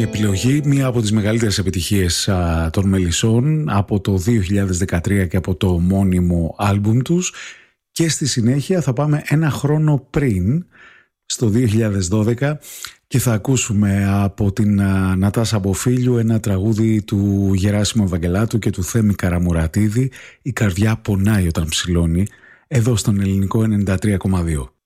επιλογή, μία από τις μεγαλύτερες επιτυχίες των Μελισσών από το 2013 και από το μόνιμο άλμπουμ τους, και στη συνέχεια θα πάμε ένα χρόνο πριν, στο 2012, και θα ακούσουμε από την Νατάσα Μποφίλιου ένα τραγούδι του Γεράσιμου Ευαγγελάτου και του Θέμη Καραμουρατίδη, «Η καρδιά πονάει όταν ψηλώνει», εδώ στον Ελληνικό 93,2.